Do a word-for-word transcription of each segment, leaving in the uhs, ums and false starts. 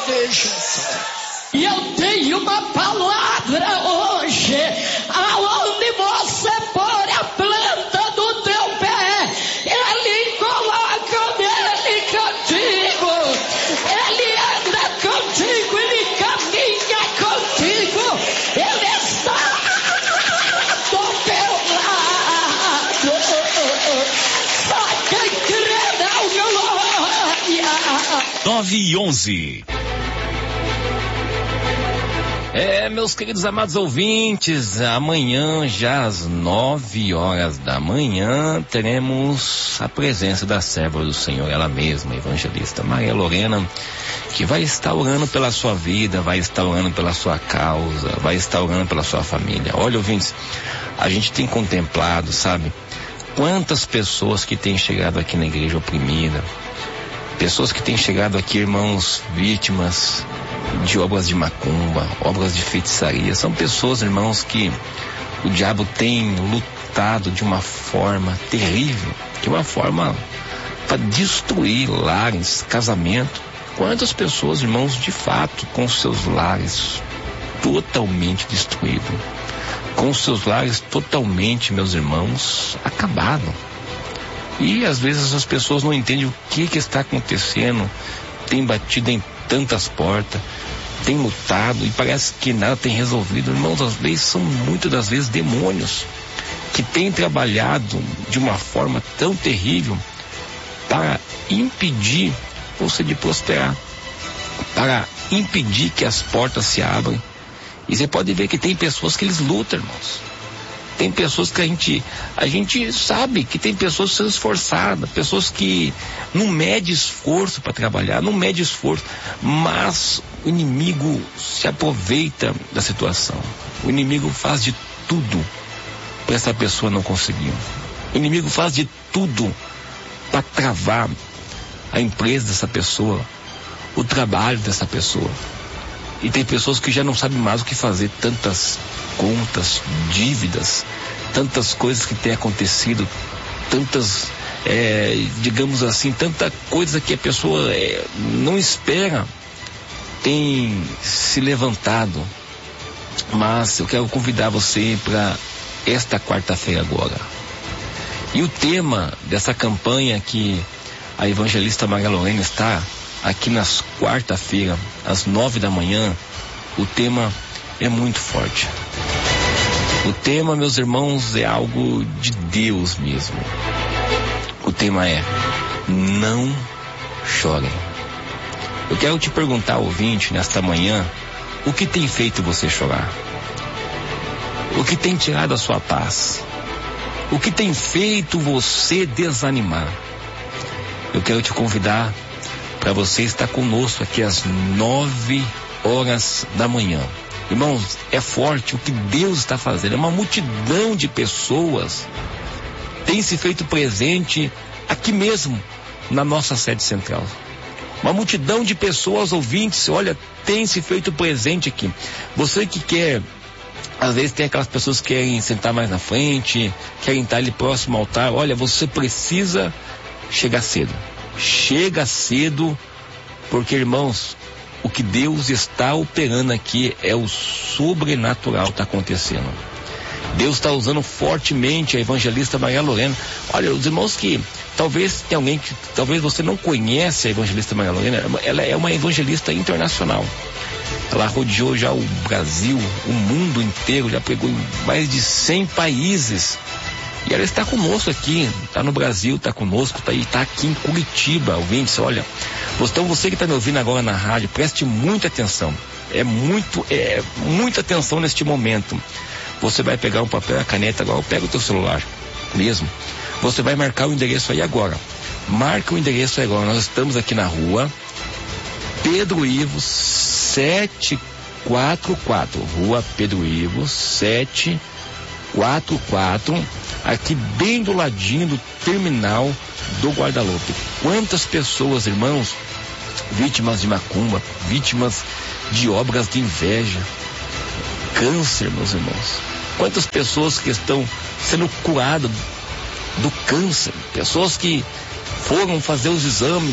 de Jesus. E eu tenho uma palavra hoje, aonde você pôr a planta do teu pé, Ele coloca nele contigo, Ele anda contigo, Ele caminha contigo, Ele está do teu lado. Só quem crê dá glória. nove e onze. É, meus queridos amados ouvintes, amanhã, já às nove horas da manhã, teremos a presença da serva do Senhor, ela mesma, evangelista Maria Lorena, que vai estar orando pela sua vida, vai estar orando pela sua causa, vai estar orando pela sua família. Olha, ouvintes, a gente tem contemplado, sabe, quantas pessoas que têm chegado aqui na igreja oprimida, pessoas que têm chegado aqui, irmãos, vítimas de obras de macumba, obras de feitiçaria. São pessoas, irmãos, que o diabo tem lutado de uma forma terrível, de uma forma para destruir lares, casamento. Quantas pessoas, irmãos, de fato, com seus lares totalmente destruídos, com seus lares totalmente, meus irmãos, acabados. E às vezes essas pessoas não entendem o que que está acontecendo, tem batido em tantas portas, tem lutado e parece que nada tem resolvido. Irmãos, as leis são muitas das vezes demônios que têm trabalhado de uma forma tão terrível para impedir você de prosperar, para impedir que as portas se abram. E você pode ver que tem pessoas que eles lutam, irmãos. Tem pessoas que a gente, a gente sabe que tem pessoas que são esforçadas, pessoas que não mede esforço para trabalhar, não mede esforço, mas o inimigo se aproveita da situação. O inimigo faz de tudo para essa pessoa não conseguir. O inimigo faz de tudo para travar a empresa dessa pessoa, o trabalho dessa pessoa. E tem pessoas que já não sabem mais o que fazer, tantas contas, dívidas, tantas coisas que têm acontecido, tantas, é, digamos assim, tanta coisa que a pessoa é, não espera, tem se levantado. Mas eu quero convidar você para esta quarta-feira agora. E o tema dessa campanha que a evangelista Maria Lorena está aqui nas quarta-feira, às nove da manhã, o tema é muito forte. O tema, meus irmãos, é algo de Deus mesmo. O tema é: não chorem. Eu quero te perguntar, ouvinte, nesta manhã, o que tem feito você chorar? O que tem tirado a sua paz? O que tem feito você desanimar? Eu quero te convidar para você estar conosco aqui às nove horas da manhã. Irmãos, é forte o que Deus está fazendo. É uma multidão de pessoas tem se feito presente aqui mesmo na nossa sede central. Uma multidão de pessoas, ouvintes, olha, tem se feito presente aqui. Você que quer, às vezes tem aquelas pessoas que querem sentar mais na frente, querem estar ali próximo ao altar. Olha, você precisa chegar cedo. Chega cedo, porque, irmãos, o que Deus está operando aqui é o sobrenatural que está acontecendo. Deus está usando fortemente a evangelista Maria Lorena. Olha, os irmãos que talvez tem alguém que talvez você não conhece a evangelista Maria Lorena, ela é uma evangelista internacional. Ela rodeou já o Brasil, o mundo inteiro, já pregou em mais de cem países. E ela está conosco aqui, está no Brasil, está conosco, está tá aqui em Curitiba, ouvintes. Olha, então você que está me ouvindo agora na rádio, preste muita atenção. É muito, é muita atenção neste momento. Você vai pegar um papel e a caneta agora, pega o teu celular mesmo. Você vai marcar o endereço aí agora. Marca o endereço aí agora. Nós estamos aqui na rua Pedro Ivo setecentos e quarenta e quatro. Rua Pedro Ivo setecentos e quarenta e quatro. Aqui bem do ladinho do terminal do Guadalupe. Quantas pessoas, irmãos, vítimas de macumba, vítimas de obras de inveja, câncer, meus irmãos. Quantas pessoas que estão sendo curadas do câncer, pessoas que foram fazer os exames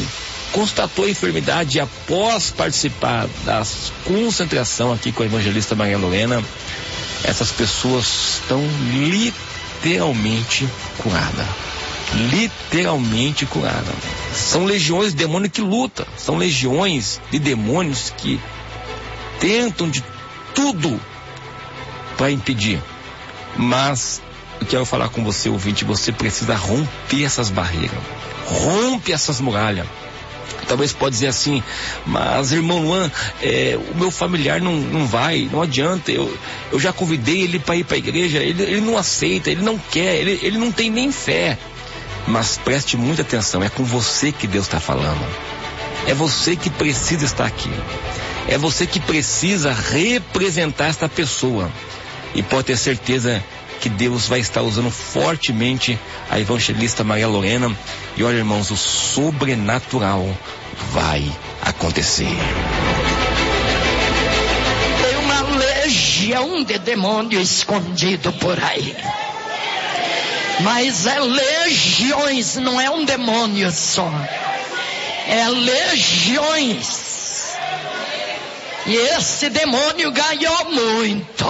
constatou a enfermidade e após participar da concentração aqui com a evangelista Maria Lorena, essas pessoas estão literalmente curadas. Literalmente curadas. São legiões de demônio que lutam. São legiões de demônios que tentam de tudo para impedir. Mas eu quero falar com você, ouvinte, você precisa romper essas barreiras. Rompe essas muralhas. Talvez pode dizer assim, mas irmão Luan, é, o meu familiar não, não vai, não adianta, eu, eu já convidei ele para ir para a igreja, ele, ele não aceita, ele não quer, ele, ele não tem nem fé. Mas preste muita atenção, é com você que Deus está falando. É você que precisa estar aqui. É você que precisa representar esta pessoa. E pode ter certeza que Deus vai estar usando fortemente a evangelista Maria Lorena. E olha, irmãos, o sobrenatural vai acontecer. Tem uma legião de demônio escondido por aí. Mas é legiões, não é um demônio só. É legiões. E esse demônio ganhou muito.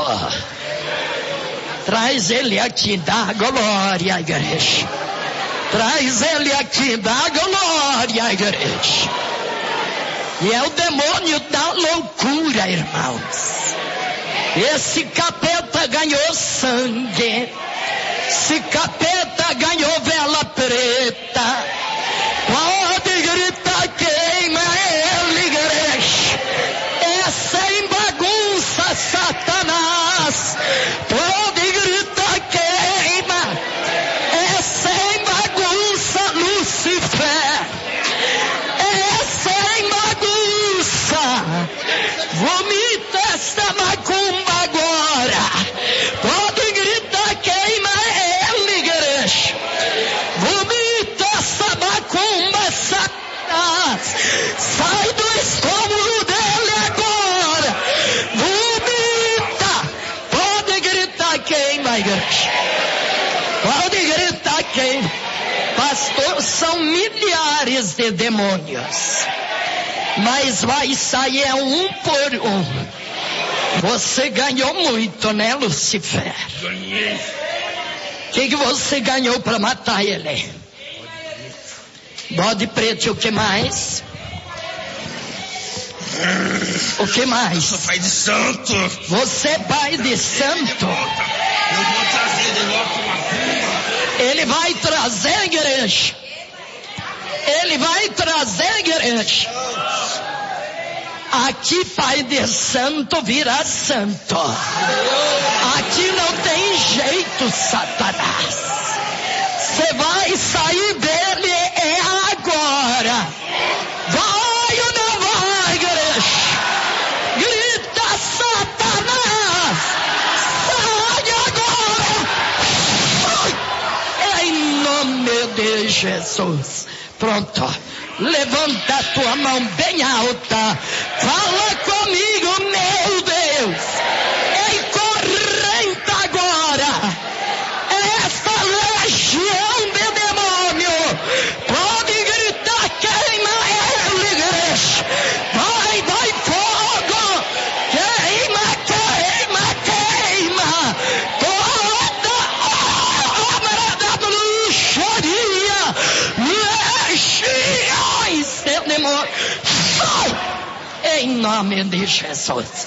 Traz ele aqui, dá glória à igreja. Traz ele aqui, dá glória à igreja. E é o demônio da loucura, irmãos. Esse capeta ganhou sangue. Esse capeta ganhou vela preta. Pode gritar, queima ele, igreja. É sem bagunça, Satanás. Pode gritar, queima. É sem bagunça, Lucifer. É sem bagunça. Vomita essa macumba agora. Pode gritar, queima ele, igreja. Vomita essa macumba, Satanás. Sai do estômago dele agora. Vomita. Pode gritar, queima, igreja. Pode gritar, queima. Pastor, são milhares de demônios. Mas vai sair é um por um. Você ganhou muito, né, Lucifer? Ganhei. O que, que você ganhou para matar ele? Bode preto e o que mais? O que mais? Sou pai de santo. Você é pai de santo? Eu vou trazer de volta uma cura. Ele vai trazer, igreja. Ele vai trazer, igreja. Aqui pai de santo vira santo. Aqui não tem jeito, Satanás. Você vai sair dele é agora. Vai ou não vai, igreja? Grita, Satanás. Sai agora. Em nome de Jesus. Pronto. Levanta a tua mão bem alta. Fala comigo, meu Deus. Em corrente agora. Essa legião de demônio. Pode gritar, queima ele, igreja. Vai, vai, fogo. Queima, queima, queima. Toda obra da bruxaria. Legiões de demônio. Sai. Em nome de Jesus.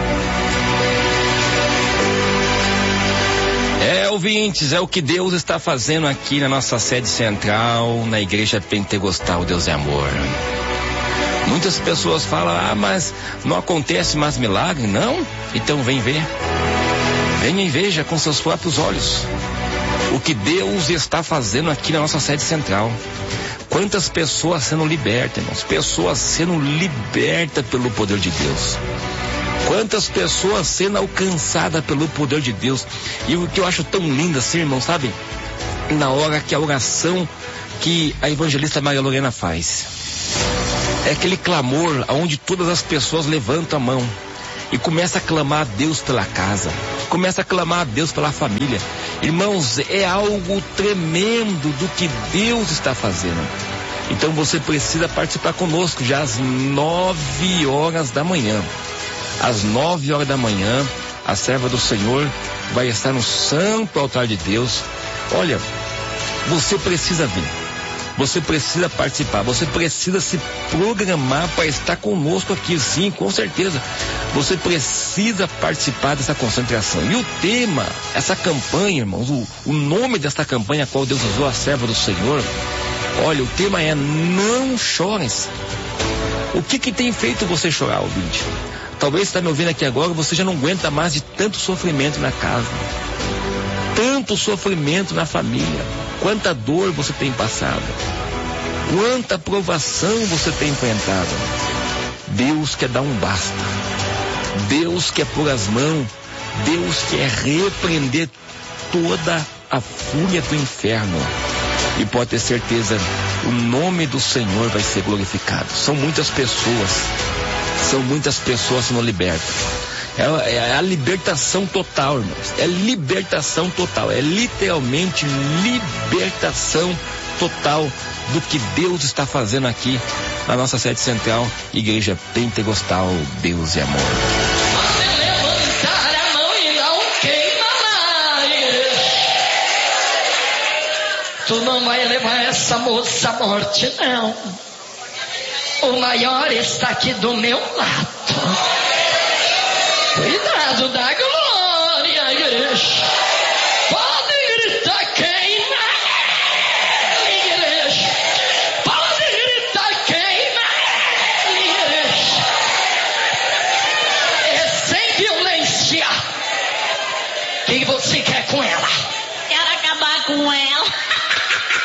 É, ouvintes, é o que Deus está fazendo aqui na nossa sede central, na Igreja Pentecostal Deus é Amor. Muitas pessoas falam, ah, mas não acontece mais milagre, não? Então vem ver. Venha e veja com seus próprios olhos o que Deus está fazendo aqui na nossa sede central. Quantas pessoas sendo libertas, irmãos? Pessoas sendo libertas pelo poder de Deus. Quantas pessoas sendo alcançadas pelo poder de Deus. E o que eu acho tão lindo assim, irmão, sabe? Na hora que a oração que a evangelista Maria Lorena faz. É aquele clamor onde todas as pessoas levantam a mão e começa a clamar a Deus pela casa. Começa a clamar a Deus pela família. Irmãos, é algo tremendo do que Deus está fazendo. Então você precisa participar conosco já às nove horas da manhã. Às nove horas da manhã, a serva do Senhor vai estar no santo altar de Deus. Olha, você precisa vir. Você precisa participar, você precisa se programar para estar conosco aqui, sim, com certeza. Você precisa participar dessa concentração. E o tema, essa campanha, irmãos, o, o nome desta campanha a qual Deus usou, a serva do Senhor, olha, o tema é Não Chores. O que que tem feito você chorar, ouvinte? Talvez você está me ouvindo aqui agora, você já não aguenta mais de tanto sofrimento na casa, tanto sofrimento na família. Quanta dor você tem passado, quanta provação você tem enfrentado. Deus quer dar um basta, Deus quer pôr as mãos, Deus quer repreender toda a fúria do inferno. E pode ter certeza, o nome do Senhor vai ser glorificado. São muitas pessoas, são muitas pessoas sendo libertas. É, é a libertação total, irmãos. É libertação total. É literalmente libertação total do que Deus está fazendo aqui na nossa sede central, Igreja Pentecostal Deus e Amor. Você levantar a mão e não queima mais. Tu não vai levar essa moça à morte, não. O maior está aqui do meu lado. Cuidado da glória, igreja.